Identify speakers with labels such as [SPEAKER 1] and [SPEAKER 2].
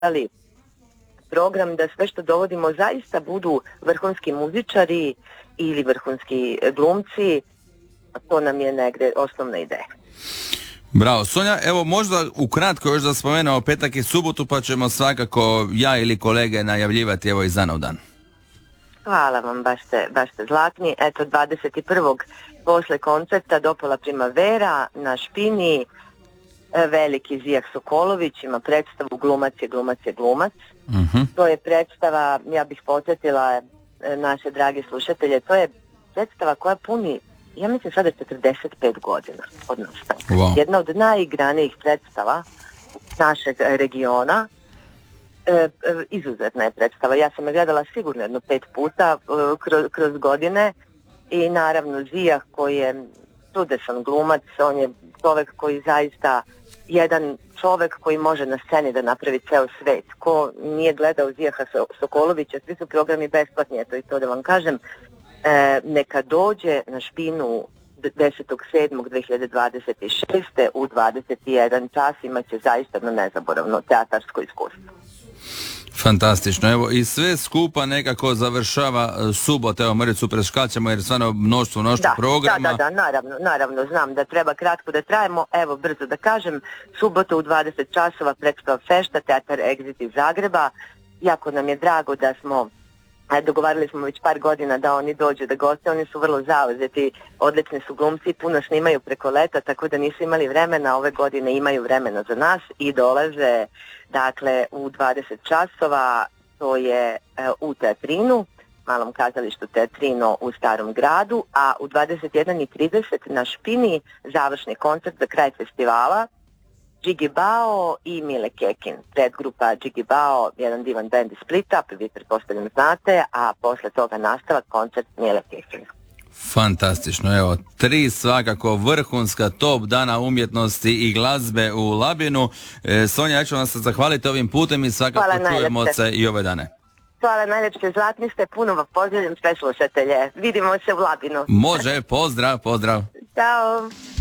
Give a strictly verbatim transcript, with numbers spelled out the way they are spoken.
[SPEAKER 1] ali program da sve što dovodimo zaista budu vrhunski muzičari ili vrhunski glumci, to nam je negde osnovna ideja.
[SPEAKER 2] Bravo. Sonja, evo možda ukratko još da spomenemo petak i subotu, pa ćemo svakako ja ili kolege najavljivati evo iz dana u dan.
[SPEAKER 1] Hvala vam, baš ste, baš ste zlatni. Eto, dvadeset prvog posle koncerta Dopala primavera na Špini, veliki Zijah Sokolović ima predstavu Glumac je, glumac je, glumac. Uh-huh. To je predstava, ja bih podsjetila naše drage slušatelje, to je predstava koja puni, ja mislim sada četrdeset pet godina od nastanka. Wow. Jedna od najigranijih predstava našeg regiona. E, e, izuzetna je predstava. Ja sam je gledala sigurno jedno pet puta e, kroz, kroz godine i naravno Zijah koji je čudesan glumac, on je čovek koji zaista, jedan čovek koji može na sceni da napravi ceo svet. Ko nije gledao Zijaha Sokolovića, svi su programi besplatni, eto i to da vam kažem, e, neka dođe na Špinu desetog sedmog dve hiljade dvadeset šeste u dvadeset jedan čas, imaće zaista na nezaboravno teatarsko iskustvo.
[SPEAKER 2] Fantastično, evo i sve skupa nekako završava subota, evo Maricu preskačemo jer stvarno mnoštvo, mnoštvo
[SPEAKER 1] da,
[SPEAKER 2] programa.
[SPEAKER 1] Da, da, da, naravno, naravno, znam da treba kratko da trajemo, evo brzo da kažem, subota u dvadeset časova predstava Fešta, teatar Exit iz Zagreba, jako nam je drago da smo, dogovarali smo već par godina da oni dođu da goste, oni su vrlo zauzeti, odlični su glumci, puno snimaju preko leta, tako da nisu imali vremena, ove godine imaju vremena za nas i dolaze, dakle, u dvadeset časova, to je e, u Teatrinu, malom kazalištu Teatrino u Starom gradu, a u dvadeset jedan i trideset na Špini završni koncert za kraj festivala, Džigi Bao i Mile Kekin. Predgrupa Džigi Bao, jedan divan band iz Splita, vi pretpostavljam znate, a posle toga nastavak koncert Mile Kekin.
[SPEAKER 2] Fantastično, evo, tri svakako vrhunska top dana umjetnosti i glazbe u Labinu. E, Sonja, ja ću vam se zahvaliti ovim putem i svakako
[SPEAKER 1] Hvala
[SPEAKER 2] čujemo
[SPEAKER 1] najljepše.
[SPEAKER 2] se i ove dane.
[SPEAKER 1] Hvala najljepše, zlatni ste, puno vam pozdravljam sve slušatelje. Vidimo se u Labinu.
[SPEAKER 2] Može, pozdrav, pozdrav.
[SPEAKER 1] Ćao.